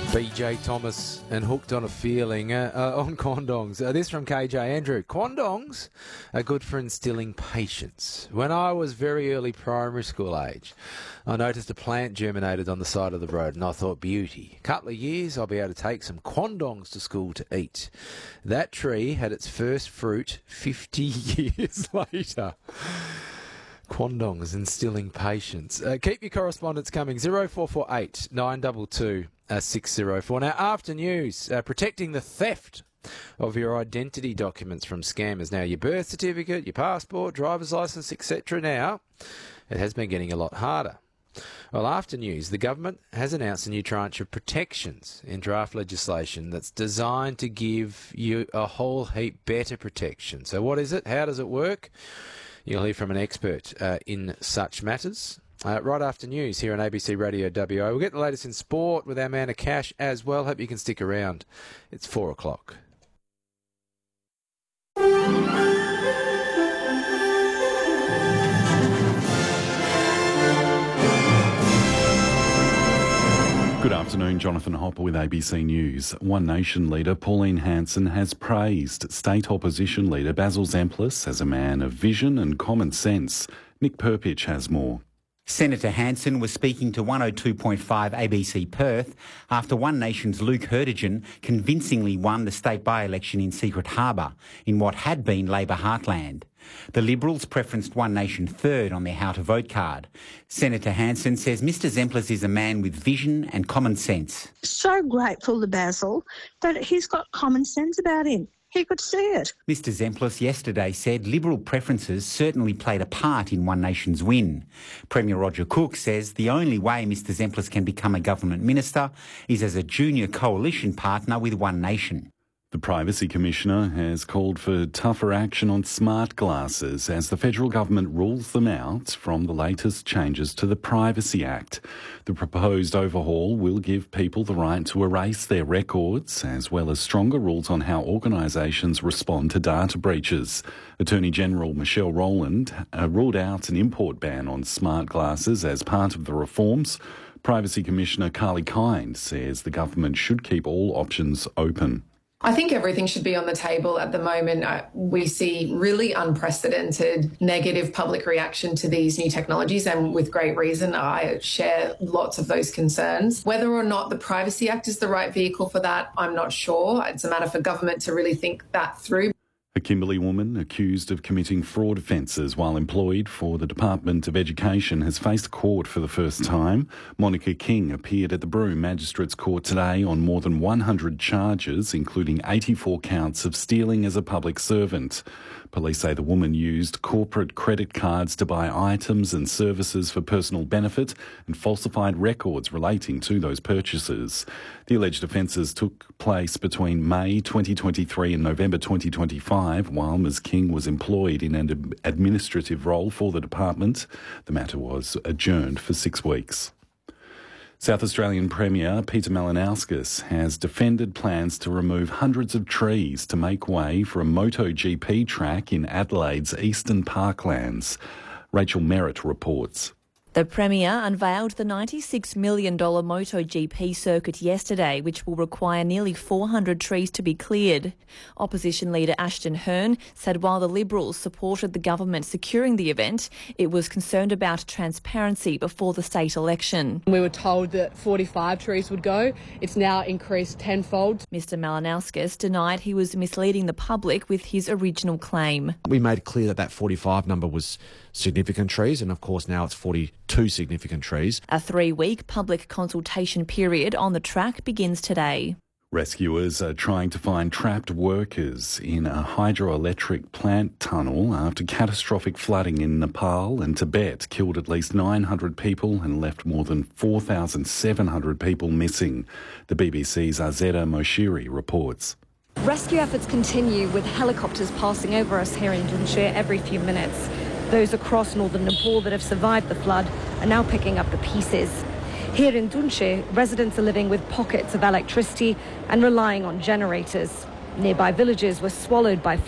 BJ Thomas and Hooked on a Feeling on Quandongs. This from KJ Andrew. Quandongs are good for instilling patience. When I was very early primary school age, I noticed a plant germinated on the side of the road and I thought, beauty. A couple of years, I'll be able to take some quandongs to school to eat. That tree had its first fruit 50 years later. Quandongs instilling patience. Keep your correspondence coming. 0448 922 604. Now, after news, protecting the theft of your identity documents from scammers. Now, your birth certificate, your passport, driver's licence, etc. Now, it has been getting a lot harder. Well, after news, the government has announced a new tranche of protections in draft legislation that's designed to give you a whole heap better protection. So what is it? How does it work? You'll hear from an expert in such matters. Right after news here on ABC Radio WA. We'll get the latest in sport with our man Akash as well. Hope you can stick around. It's 4 o'clock. Good afternoon, Jonathan Hopper with ABC News. One Nation leader Pauline Hanson has praised state opposition leader Basil Zempilas as a man of vision and common sense. Nick Perpich has more. Senator Hanson was speaking to 102.5 ABC Perth after One Nation's Luke Hurtigan convincingly won the state by-election in Secret Harbour in what had been Labor heartland. The Liberals preferenced One Nation third on their how to vote card. Senator Hanson says Mr Zempilas is a man with vision and common sense. So grateful to Basil that he's got common sense about him. He could see it. Mr Zempilas yesterday said Liberal preferences certainly played a part in One Nation's win. Premier Roger Cook says the only way Mr Zempilas can become a government minister is as a junior coalition partner with One Nation. The Privacy Commissioner has called for tougher action on smart glasses as the federal government rules them out from the latest changes to the Privacy Act. The proposed overhaul will give people the right to erase their records, as well as stronger rules on how organisations respond to data breaches. Attorney General Michelle Rowland ruled out an import ban on smart glasses as part of the reforms. Privacy Commissioner Carly Kind says the government should keep all options open. I think everything should be on the table at the moment. We see really unprecedented negative public reaction to these new technologies, and with great reason. I share lots of those concerns. Whether or not the Privacy Act is the right vehicle for that, I'm not sure. It's a matter for government to really think that through. A Kimberley woman accused of committing fraud offences while employed for the Department of Education has faced court for the first time. Monica King appeared at the Broome Magistrates Court today on more than 100 charges, including 84 counts of stealing as a public servant. Police say the woman used corporate credit cards to buy items and services for personal benefit and falsified records relating to those purchases. The alleged offences took place between May 2023 and November 2025, while Ms King was employed in an administrative role for the department. The matter was adjourned for 6 weeks. South Australian Premier Peter Malinauskas has defended plans to remove hundreds of trees to make way for a MotoGP track in Adelaide's Eastern Parklands. Rachel Merritt reports. The Premier unveiled the $96 million MotoGP circuit yesterday, which will require nearly 400 trees to be cleared. Opposition leader Ashton Hearn said while the Liberals supported the government securing the event, it was concerned about transparency before the state election. We were told that 45 trees would go. It's now increased tenfold. Mr Malinauskas denied he was misleading the public with his original claim. We made clear that 45 number was significant trees, and of course now it's 42 significant trees. A 3-week public consultation period on the track begins today. Rescuers are trying to find trapped workers in a hydroelectric plant tunnel after catastrophic flooding in Nepal and Tibet killed at least 900 people and left more than 4,700 people missing. The BBC's Azeda Moshiri reports. Rescue efforts continue with helicopters passing over us here in Dunshire every few minutes. Those across northern Nepal that have survived the flood are now picking up the pieces. Here in Dunshire, residents are living with pockets of electricity and relying on generators. Nearby villages were swallowed by